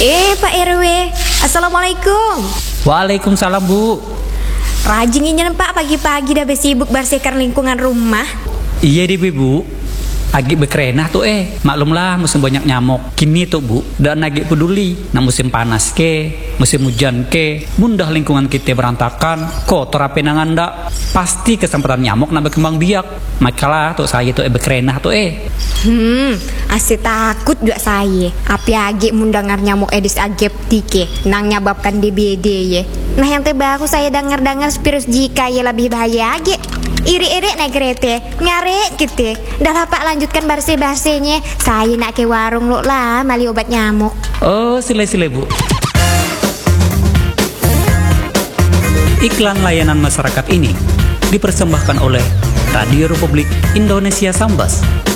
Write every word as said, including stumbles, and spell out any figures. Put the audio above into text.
Eh Pak R W, Assalamualaikum. Waalaikumsalam Bu. Rajin ingin Pak pagi-pagi dah bersibuk bersihkan lingkungan rumah. Iya deh Bu, agi bekerenah tuh eh maklumlah musim banyak nyamuk kini tuh Bu, dan agi peduli nah musim panas ke musim hujan ke mundah lingkungan kita berantakan kotor apa nanganda pasti kesempatan nyamuk nak berkembang biak. Makalah tuh saya tuh eh bekerenah tuh eh Hmm, asli takut juga saya. Api agi mundangar nyamuk Aedes aegypti ke nang nyebabkan D B D ye. Nah yang terbaru saya dengar-dengar virus Zika ye lebih bahaya agi. Iri-iri naik kereta, nyari gitu. Dah lah Pak lanjutkan bersih-bersihnya. Saya nak ke warung lu lah, mali obat nyamuk. Oh sile-sile Bu. Iklan layanan masyarakat ini dipersembahkan oleh Radio Republik Indonesia Sambas.